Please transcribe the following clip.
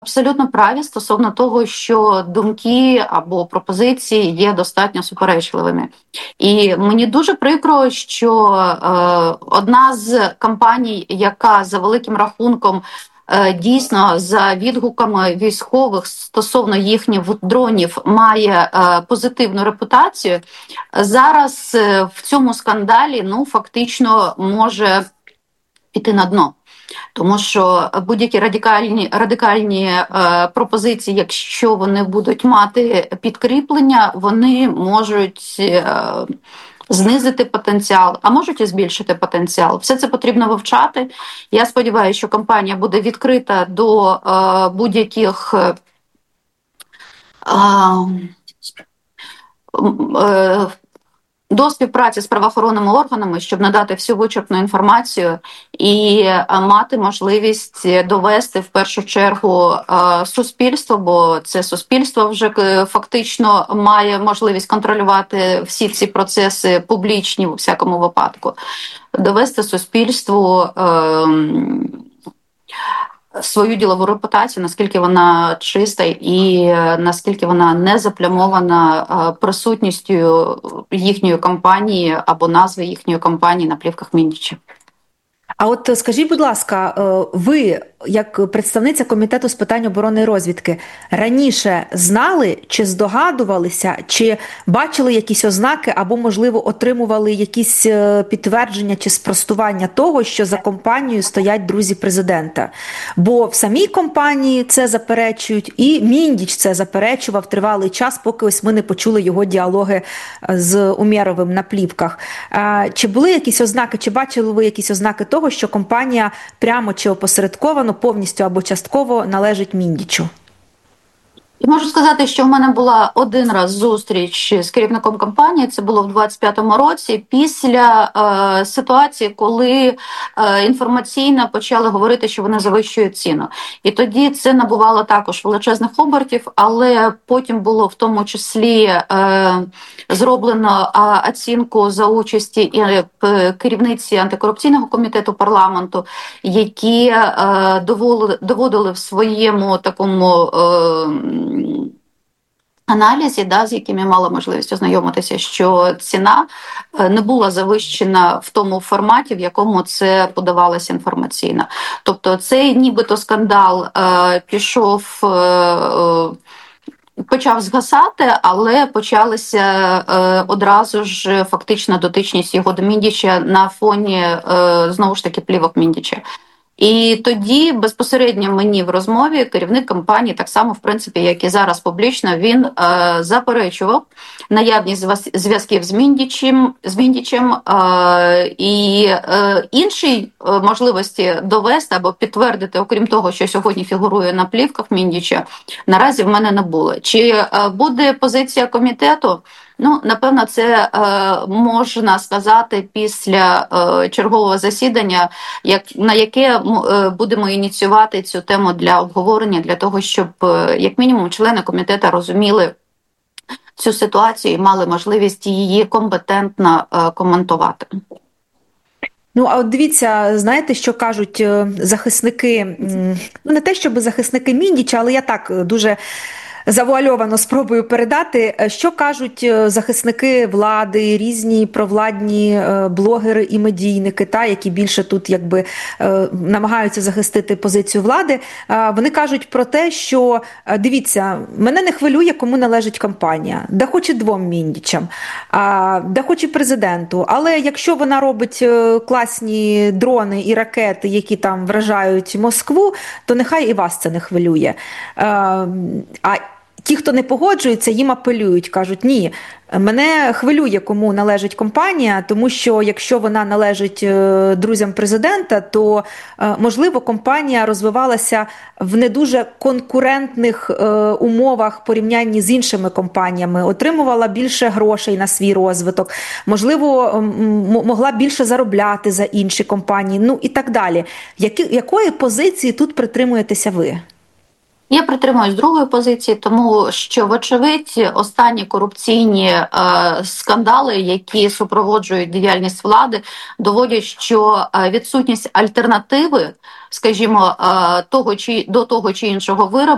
Абсолютно праві стосовно того, що думки або пропозиції є достатньо суперечливими. І мені дуже прикро, що одна з компаній, яка за великим рахунком дійсно за відгуками військових стосовно їхніх дронів має позитивну репутацію, зараз в цьому скандалі фактично може піти на дно. Тому що будь-які радикальні пропозиції, якщо вони будуть мати підкріплення, вони можуть знизити потенціал, а можуть і збільшити потенціал. Все це потрібно вивчати. Я сподіваюся, що компанія буде відкрита до будь-яких до співпраці з правоохоронними органами, щоб надати всю вичерпну інформацію і мати можливість довести в першу чергу суспільство, бо це суспільство вже фактично має можливість контролювати всі ці процеси публічні у всякому випадку, довести суспільству свою ділову репутацію, наскільки вона чиста і наскільки вона не заплямована присутністю їхньої компанії або назви їхньої компанії на плівках Міндіча. А от скажіть, будь ласка, ви, як представниця Комітету з питань оборони і розвідки, раніше знали, чи здогадувалися, чи бачили якісь ознаки, або, можливо, отримували якісь підтвердження чи спростування того, що за компанією стоять друзі президента? Бо в самій компанії це заперечують, і Міндіч це заперечував тривалий час, поки ось ми не почули його діалоги з Умєровим на плівках. Чи були якісь ознаки, чи бачили ви якісь ознаки того, що компанія прямо чи опосередковано, повністю або частково належить Міндічу? І можу сказати, що в мене була один раз зустріч з керівником компанії, це було в 25-му році, після ситуації, коли інформаційно почали говорити, що вони завищують ціну. І тоді це набувало також величезних обертів, але потім було в тому числі зроблено оцінку за участі і керівниці антикорупційного комітету парламенту, які доводили в своєму такому аналізі, з якими мала можливість ознайомитися, що ціна не була завищена в тому форматі, в якому це подавалося інформаційно. Тобто цей нібито скандал почав згасати, але почалася одразу ж фактично дотичність його до Міндіча на фоні, знову ж таки, плівок Міндіча. І тоді безпосередньо мені в розмові керівник компанії, так само, в принципі, як і зараз публічно, він заперечував наявність зв'язків з Міндічем і іншої можливості довести або підтвердити, окрім того, що сьогодні фігурує на плівках Міндіча, наразі в мене не було. Чи буде позиція комітету? Напевно, це можна сказати після чергового засідання, на яке будемо ініціювати цю тему для обговорення, для того, щоб, як мінімум, члени комітету розуміли цю ситуацію і мали можливість її компетентно коментувати. А от дивіться, знаєте, що кажуть захисники, не те, щоб захисники Міндіча, але я так дуже завуальовано спробую передати, що кажуть захисники влади, різні провладні блогери і медійники, які більше тут намагаються захистити позицію влади. Вони кажуть про те, що, дивіться, мене не хвилює, кому належить компанія, да хоч і двом Міндічам, да хоч і президенту, але якщо вона робить класні дрони і ракети, які там вражають Москву, то нехай і вас це не хвилює. А ті, хто не погоджується, їм апелюють, кажуть, ні, мене хвилює, кому належить компанія, тому що якщо вона належить друзям президента, то, можливо, компанія розвивалася в не дуже конкурентних умовах в порівнянні з іншими компаніями, отримувала більше грошей на свій розвиток, можливо, могла більше заробляти за інші компанії, і так далі. Якої позиції тут притримуєтеся ви? Я притримуюсь другої позиції, тому що, вочевидь, останні корупційні скандали, які супроводжують діяльність влади, доводять, що відсутність альтернативи, скажімо, до того чи іншого виробу